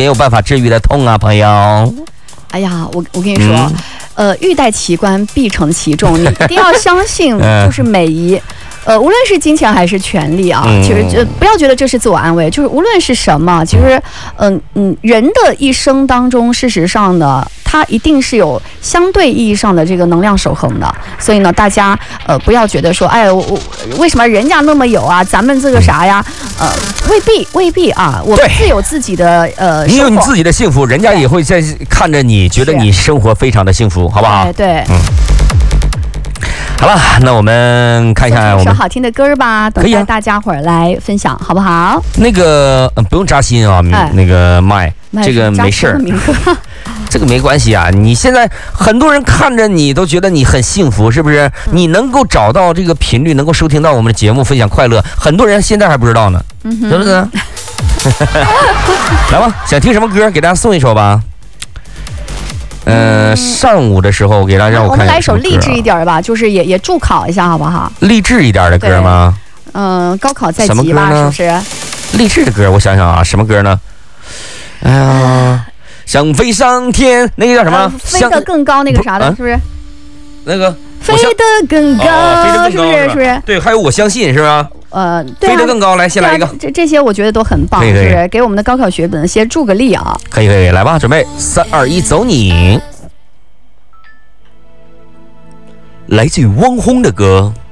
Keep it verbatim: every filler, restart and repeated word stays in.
有办法治愈的痛啊，朋友。 哎呀，我我跟你说，嗯、呃，欲戴其冠，必承其重，你一定要相信，就是美仪。呃，无论是金钱还是权利啊，嗯、其实就不要觉得这是自我安慰，就是无论是什么，其实，嗯、呃、嗯，人的一生当中，事实上呢，它一定是有相对意义上的这个能量守恒的。所以呢，大家呃不要觉得说，哎，我我为什么人家那么有啊，咱们这个啥呀？呃，未必未必啊，我们自有自己的呃， 你有你自己的幸福，人家也会在看着你，觉得你生活非常的幸福，好不好？ 对对， 嗯。好了，那我们看一下我们首好听的歌吧，等待大家伙儿来分享，好不好？ 那个、呃、不用扎心啊，哎、那个麦，这个没事儿，这个没关系啊。你现在很多人看着你都觉得你很幸福，是不是？嗯、你能够找到这个频率，能够收听到我们的节目，分享快乐，很多人现在还不知道呢，嗯、是不是？来吧，想听什么歌，给大家送一首吧。呃，上午的时候给大家我看、啊、 我们来一首励志一点吧，就是也也助考一下，好不好？ 励志一点的歌吗？ 嗯、呃，高考在即吧，是不是？ 励志的歌，我想想啊，什么歌呢？哎呀，想飞上天，那个叫什么？呃、 飞得更高，那个啥的，啊、是不是？ 那个飞得更高， 哦、飞得更高是不是？是不是？ 对，还有我相信，是吧？ 呃， 对啊、飞得更高，来，先来一个。 啊、这这些我觉得都很棒，是不是？给我们的高考学本先助个力啊！ 可以可以，来吧，准备，三二一，走你！来自于汪峰的歌《